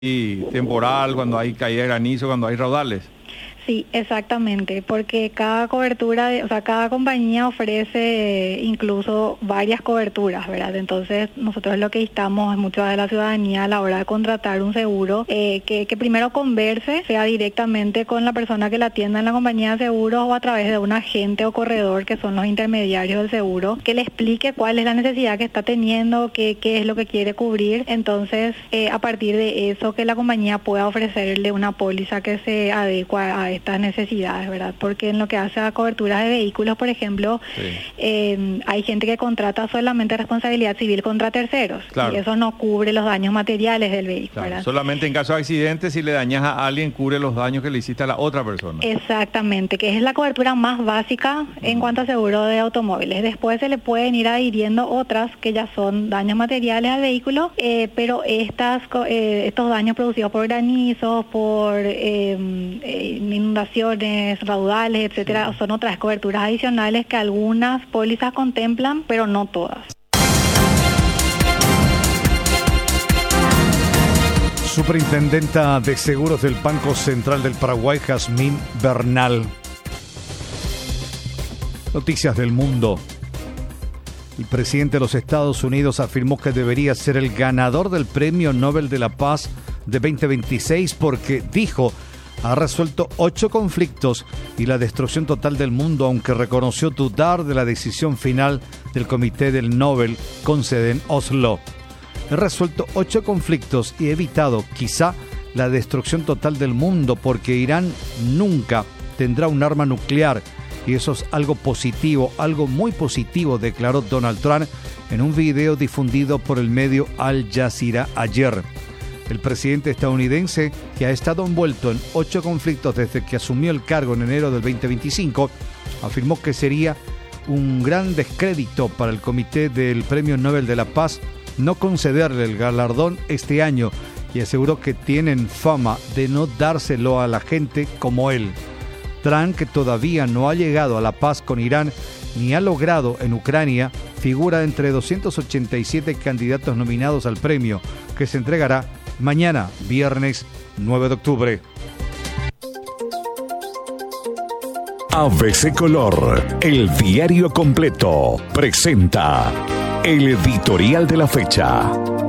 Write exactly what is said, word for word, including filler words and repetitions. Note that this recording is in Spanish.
y temporal, cuando hay caída de granizo, cuando hay raudales. Sí, exactamente, porque cada cobertura, de, o sea, cada compañía ofrece incluso varias coberturas, ¿verdad? Entonces, nosotros lo que instamos mucho a la ciudadanía a la hora de contratar un seguro, eh, que, que primero converse, sea directamente con la persona que la atienda en la compañía de seguros o a través de un agente o corredor, que son los intermediarios del seguro, que le explique cuál es la necesidad que está teniendo, qué, qué es lo que quiere cubrir. Entonces, eh, a partir de eso, que la compañía pueda ofrecerle una póliza que se adecua a estas necesidades, ¿verdad? Porque en lo que hace a coberturas de vehículos, por ejemplo, sí. eh, hay gente que contrata solamente responsabilidad civil contra terceros, claro. Y eso no cubre los daños materiales del vehículo, claro. ¿Verdad? Solamente en caso de accidente, si le dañas a alguien, cubre los daños que le hiciste a la otra persona. Exactamente, que es la cobertura más básica en mm. cuanto a seguro de automóviles. Después se le pueden ir adhiriendo otras que ya son daños materiales al vehículo, eh, pero estas eh, estos daños producidos por granizos, por eh, eh, inundaciones, raudales, etcétera, sí. Son otras coberturas adicionales que algunas pólizas contemplan, pero no todas. Superintendenta de Seguros del Banco Central del Paraguay, Jazmín Bernal. Noticias del mundo. El presidente de los Estados Unidos afirmó que debería ser el ganador del Premio Nobel de la Paz de veinte veintiséis porque, dijo, ha resuelto ocho conflictos y la destrucción total del mundo, aunque reconoció dudar de la decisión final del Comité del Nobel con sede en Oslo. He resuelto ocho conflictos y he evitado, quizá, la destrucción total del mundo porque Irán nunca tendrá un arma nuclear y eso es algo positivo, algo muy positivo, declaró Donald Trump en un video difundido por el medio Al Jazeera ayer. El presidente estadounidense, que ha estado envuelto en ocho conflictos desde que asumió el cargo en enero del veinte veinticinco, afirmó que sería un gran descrédito para el Comité del Premio Nobel de la Paz no concederle el galardón este año y aseguró que tienen fama de no dárselo a la gente como él. Trump, que todavía no ha llegado a la paz con Irán ni ha logrado en Ucrania, figura entre doscientos ochenta y siete candidatos nominados al premio, que se entregará mañana, viernes nueve de octubre. A B C Color, el diario completo, presenta el editorial de la fecha.